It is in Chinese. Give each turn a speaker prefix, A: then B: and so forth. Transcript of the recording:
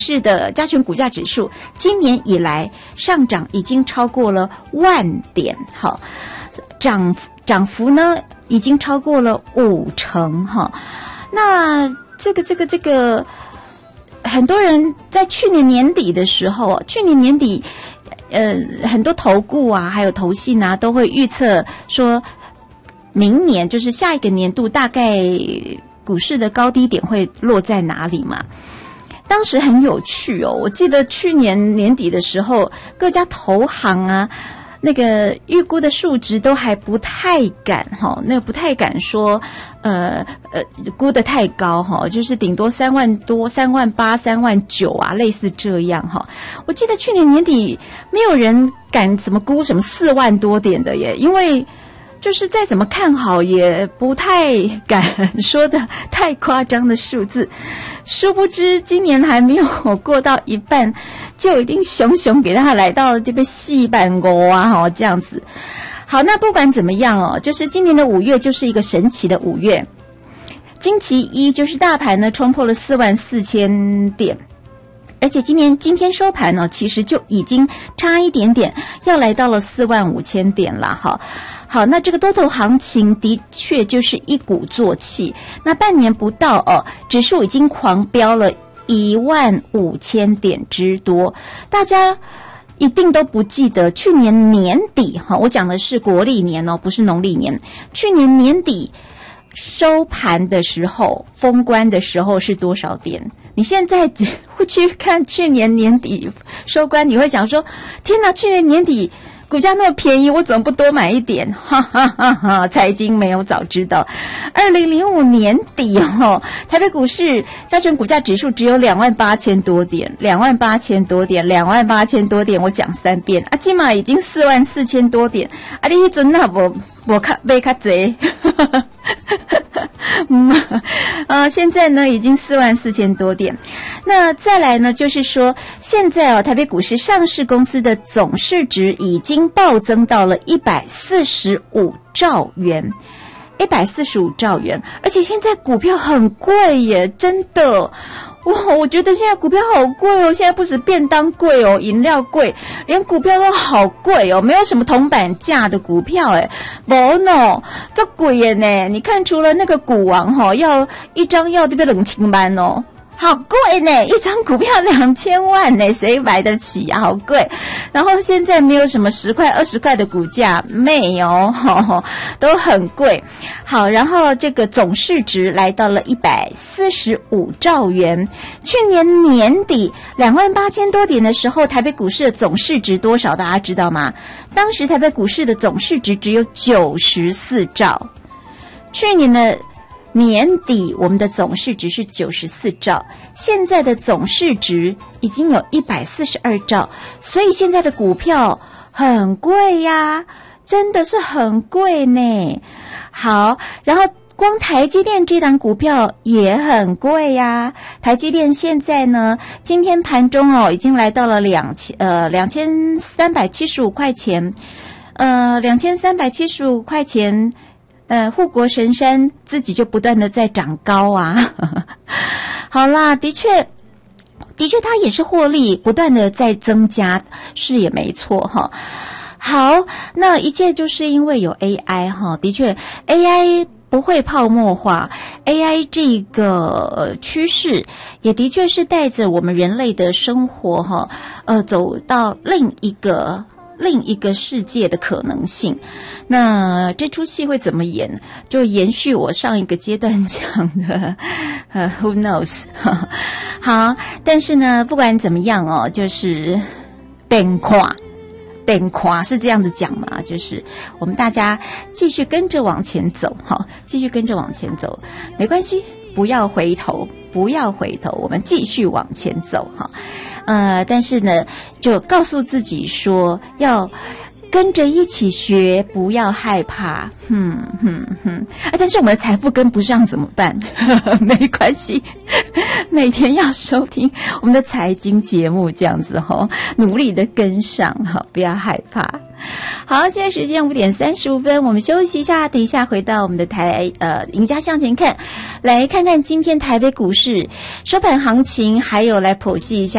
A: 市的加权股价指数今年以来上涨已经超过了10000点，好，涨幅呢已经超过了50%哈。那这个，很多人在去年年底的时候，很多投顾啊，还有投信啊，都会预测说，明年就是下一个年度大概股市的高低点会落在哪里嘛？当时很有趣哦，我记得去年年底的时候，各家投行啊，那个预估的数值都还不太敢不太敢说，估得太高就是顶多3万多、3万8、3万9啊，类似这样我记得去年年底没有人敢怎么估什么4万多点的耶，因为就是再怎么看好也不太敢说的太夸张的数字，殊不知今年还没有过到一半，就已经熊熊给他来到这边450啊这样子。好，那不管怎么样就是今年的5月就是一个神奇的5月，惊奇一就是大盘呢冲破了44000点。而且今天收盘呢，其实就已经差一点点要来到了45000点了好，那这个多头行情的确就是一鼓作气，那半年不到指数已经狂飙了15000点之多。大家一定都不记得去年年底我讲的是国历年不是农历年，去年年底收盘的时候，封关的时候是多少点？你现在会去看去年年底收官，你会想说，天哪，去年年底股价那么便宜，我怎么不多买一点？哈哈哈哈！财经没有早知道。2005年底台北股市加权股价指数只有28000多点，28000多点，28000多点，我讲3遍啊，起码已经44000多点啊！你那阵那无较买较济。现在呢已经44000多点。那再来呢，就是说现在台北股市上市公司的总市值已经暴增到了145兆元，145兆元，而且现在股票很贵耶，真的。哇，我觉得现在股票好贵哦，现在不止便当贵哦，饮料贵，连股票都好贵哦，没有什么铜板价的股票诶，没呢，这贵耶呢。你看，除了那个股王要一张要这边2000万哦，好贵呢，一张股票2000万呢，谁买得起啊？好贵。然后现在没有什么10块、20块的股价，没有，都很贵。好，然后这个总市值来到了145兆元。去年年底28000多点的时候，台北股市的总市值多少？大家知道吗？当时台北股市的总市值只有94兆。去年的年底我们的总市值是94兆，现在的总市值已经有142兆，所以现在的股票很贵呀，真的是很贵呢。好，然后光台积电这档股票也很贵呀，台积电现在呢，今天盘中已经来到了2375块钱，2375块钱。护国神山自己就不断的在长高啊。好啦，的确它也是获利不断的在增加，是也没错好，那一切就是因为有 AI 的确 AI 不会泡沫化， AI 这个趋势也的确是带着我们人类的生活走到另一个世界的可能性。那这出戏会怎么演，就延续我上一个阶段讲的who knows 好，但是呢不管怎么样就是变垮是这样子讲嘛，就是我们大家继续跟着往前走继续跟着往前走，没关系，不要回头，我们继续往前走但是呢就告诉自己说要跟着一起学，不要害怕但是我们的财富跟不上怎么办？没关系，每天要收听我们的财经节目，这样子努力的跟上不要害怕。 好，现在时间5:35，我们休息一下，等一下回到我们的赢家向前看，来看看今天台北股市收盘行情，还有来剖析一下